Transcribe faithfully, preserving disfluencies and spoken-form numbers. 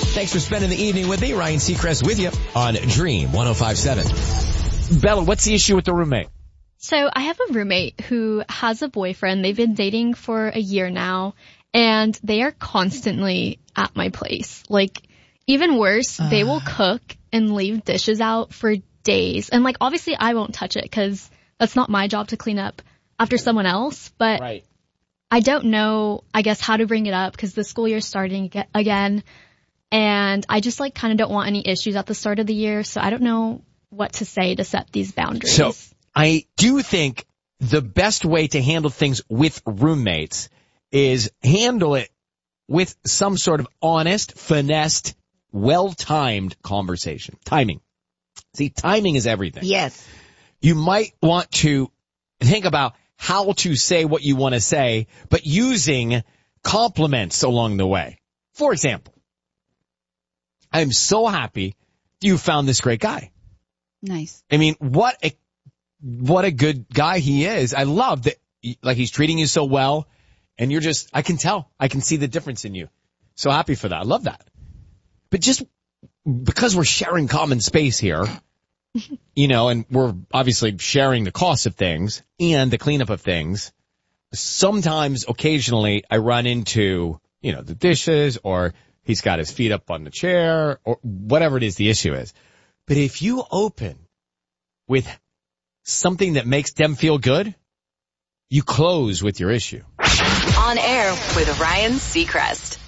Thanks for spending the evening with me. Ryan Seacrest with you on Dream one oh five point seven. Bella, what's the issue with the roommate? So I have a roommate who has a boyfriend. They've been dating for a year now, and they are constantly at my place. Like, even worse, uh. they will cook and leave dishes out for days. And, like, obviously I won't touch it because that's not my job to clean up after someone else. But right. I don't know, I guess, how to bring it up because the school year's starting again. And I just, like, kind of don't want any issues at the start of the year. So I don't know what to say to set these boundaries. So I do think the best way to handle things with roommates is handle it with some sort of honest, finessed, well-timed conversation. Timing. See, timing is everything. Yes. You might want to think about how to say what you want to say, but using compliments along the way. For example, I'm so happy you found this great guy. Nice. I mean, what a, what a good guy he is. I love that, like, he's treating you so well, and you're just, I can tell, I can see the difference in you. So happy for that. I love that. But just because we're sharing common space here, you know, and we're obviously sharing the cost of things and the cleanup of things, sometimes, occasionally, I run into, you know, the dishes, or he's got his feet up on the chair, or whatever it is the issue is. But if you open with something that makes them feel good, you close with your issue. On air with Ryan Seacrest.